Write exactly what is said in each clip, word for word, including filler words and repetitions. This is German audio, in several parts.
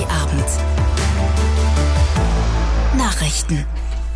Abend. Nachrichten.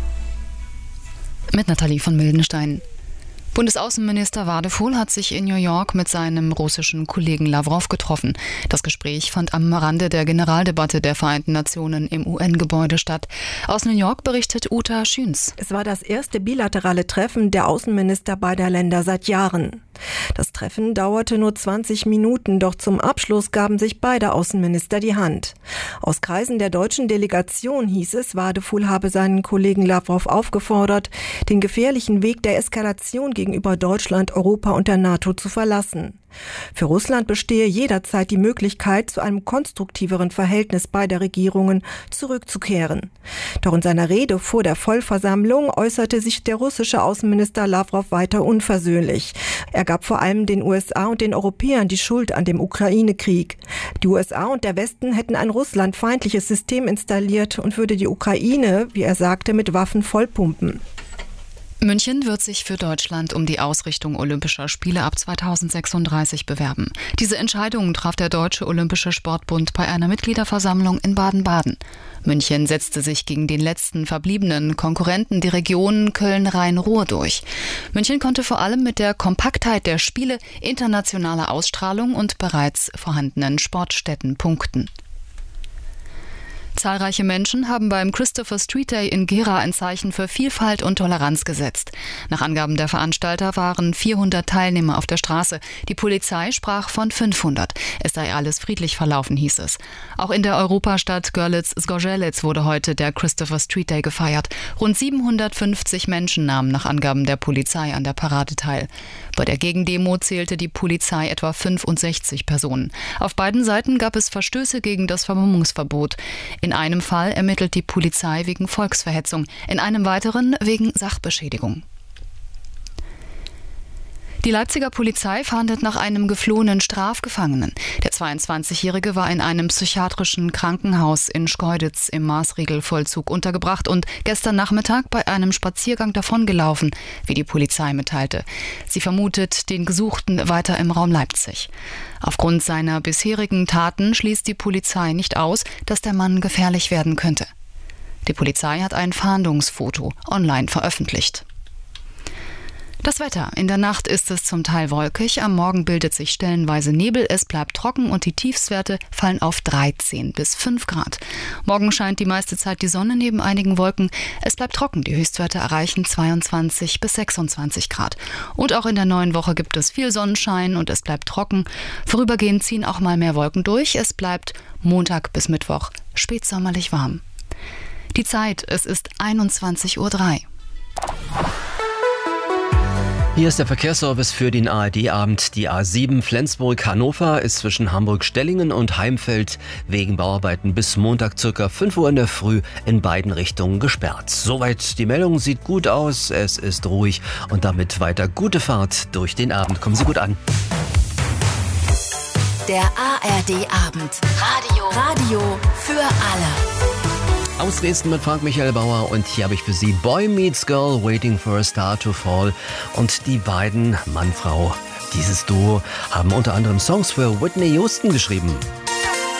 Mit Nathalie von Mildenstein. Bundesaußenminister Wadefuhl hat sich in New York mit seinem russischen Kollegen Lawrow getroffen. Das Gespräch fand am Rande der Generaldebatte der Vereinten Nationen im U N-Gebäude statt. Aus New York berichtet Uta Schüns. Es war das erste bilaterale Treffen der Außenminister beider Länder seit Jahren. Das Treffen dauerte nur zwanzig Minuten, doch zum Abschluss gaben sich beide Außenminister die Hand. Aus Kreisen der deutschen Delegation hieß es, Wadefuhl habe seinen Kollegen Lawrow aufgefordert, den gefährlichen Weg der Eskalation gegenüber Deutschland, Europa und der NATO zu verlassen. Für Russland bestehe jederzeit die Möglichkeit, zu einem konstruktiveren Verhältnis beider Regierungen zurückzukehren. Doch in seiner Rede vor der Vollversammlung äußerte sich der russische Außenminister Lawrow weiter unversöhnlich. Er gab vor allem den U S A und den Europäern die Schuld an dem Ukraine-Krieg. Die U S A und der Westen hätten ein russlandfeindliches System installiert und würde die Ukraine, wie er sagte, mit Waffen vollpumpen. München wird sich für Deutschland um die Ausrichtung Olympischer Spiele ab zweitausendsechsunddreißig bewerben. Diese Entscheidung traf der Deutsche Olympische Sportbund bei einer Mitgliederversammlung in Baden-Baden. München setzte sich gegen den letzten verbliebenen Konkurrenten, die Region Köln-Rhein-Ruhr, durch. München konnte vor allem mit der Kompaktheit der Spiele, internationaler Ausstrahlung und bereits vorhandenen Sportstätten punkten. Zahlreiche Menschen haben beim Christopher Street Day in Gera ein Zeichen für Vielfalt und Toleranz gesetzt. Nach Angaben der Veranstalter waren vierhundert Teilnehmer auf der Straße. Die Polizei sprach von fünfhundert. Es sei alles friedlich verlaufen, hieß es. Auch in der Europastadt Görlitz-Zgorzelec wurde heute der Christopher Street Day gefeiert. Rund siebenhundertfünfzig Menschen nahmen nach Angaben der Polizei an der Parade teil. Bei der Gegendemo zählte die Polizei etwa fünfundsechzig Personen. Auf beiden Seiten gab es Verstöße gegen das Vermummungsverbot. In einem Fall ermittelt die Polizei wegen Volksverhetzung, in einem weiteren wegen Sachbeschädigung. Die Leipziger Polizei fahndet nach einem geflohenen Strafgefangenen. Der zweiundzwanzigjährige war in einem psychiatrischen Krankenhaus in Schkeuditz im Maßregelvollzug untergebracht und gestern Nachmittag bei einem Spaziergang davongelaufen, wie die Polizei mitteilte. Sie vermutet den Gesuchten weiter im Raum Leipzig. Aufgrund seiner bisherigen Taten schließt die Polizei nicht aus, dass der Mann gefährlich werden könnte. Die Polizei hat ein Fahndungsfoto online veröffentlicht. Das Wetter. In der Nacht ist es zum Teil wolkig, am Morgen bildet sich stellenweise Nebel, es bleibt trocken und die Tiefstwerte fallen auf dreizehn bis fünf Grad. Morgen scheint die meiste Zeit die Sonne neben einigen Wolken. Es bleibt trocken, die Höchstwerte erreichen zweiundzwanzig bis sechsundzwanzig Grad. Und auch in der neuen Woche gibt es viel Sonnenschein und es bleibt trocken. Vorübergehend ziehen auch mal mehr Wolken durch. Es bleibt Montag bis Mittwoch spätsommerlich warm. Die Zeit, es ist einundzwanzig Uhr drei. Hier ist der Verkehrsservice für den A R D-Abend. Die A sieben Flensburg-Hannover ist zwischen Hamburg-Stellingen und Heimfeld wegen Bauarbeiten bis Montag ca. fünf Uhr in der Früh in beiden Richtungen gesperrt. Soweit die Meldung, sieht gut aus, es ist ruhig und damit weiter gute Fahrt durch den Abend. Kommen Sie gut an. Der A R D-Abend. Radio. Radio für alle. Aus Dresden mit Frank-Michael Bauer und hier habe ich für Sie Boy Meets Girl, Waiting for a Star to Fall. Und die beiden, Mann, Frau, dieses Duo, haben unter anderem Songs für Whitney Houston geschrieben.